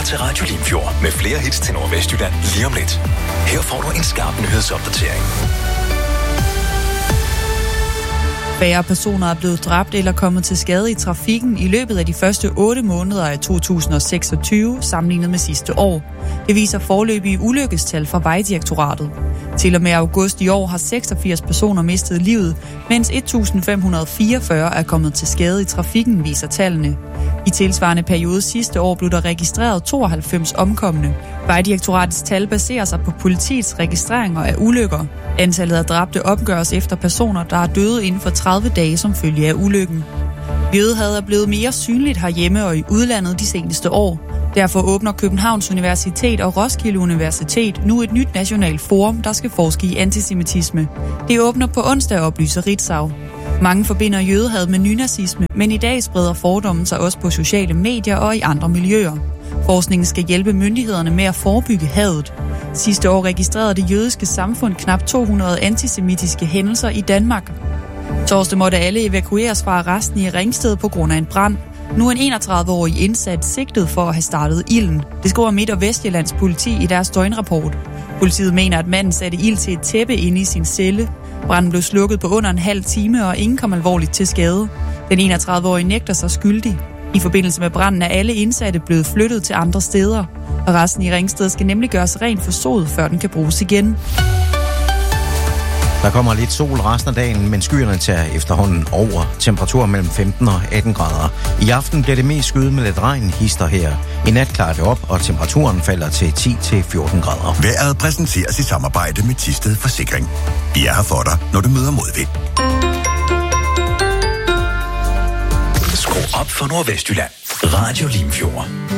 lytter til Radio Limfjord med flere hits til Nordvestjylland lige om lidt. Her får du en skarp nyhedsopdatering. Færre personer er blevet dræbt eller kommet til skade i trafikken i løbet af de første 8 måneder af 2026 sammenlignet med sidste år. Det viser foreløbige ulykkestal fra Vejdirektoratet. Til og med august i år har 86 personer mistet livet, mens 1544 er kommet til skade i trafikken, viser tallene. I tilsvarende periode sidste år blev der registreret 92 omkomne. Vejdirektoratets tal baserer sig på politiets registreringer af ulykker. Antallet af dræbte opgøres efter personer, der er døde inden for 30 dage som følge af ulykken. Jødehad er blevet mere synligt herhjemme og i udlandet de seneste år. Derfor åbner Københavns Universitet og Roskilde Universitet nu et nyt nationalt forum, der skal forske i antisemitisme. Det åbner på onsdag, oplyser Ritzau. Mange forbinder jødehad med nynazisme, men i dag spreder fordommen sig også på sociale medier og i andre miljøer. Forskningen skal hjælpe myndighederne med at forebygge hadet. Sidste år registrerede det jødiske samfund knap 200 antisemitiske hændelser i Danmark. Torsdag måtte alle evakueres fra arresten i Ringsted på grund af en brand. Nu er en 31-årig indsat sigtet for at have startet ilden. Det skriver Midt- og Vestjyllands politi i deres døgnrapport. Politiet mener, at manden satte ild til et tæppe inde i sin celle. Branden blev slukket på under en halv time, og ingen kom alvorligt til skade. Den 31-årige nægter sig skyldig. I forbindelse med branden er alle indsatte blevet flyttet til andre steder. Arresten i Ringsted skal nemlig gøres rent for sod, før den kan bruges igen. Der kommer lidt sol resten af dagen, men skyerne tager efterhånden over. Temperaturer mellem 15 og 18 grader. I aften bliver det mest skyet med lidt regn, hister her. I nat klarer det op, og temperaturen falder til 10-14 grader. Vejret præsenteres i samarbejde med Thisted Forsikring. Vi er her for dig, når du møder modvind. Skru op for Nordvestjylland. Radio Limfjord.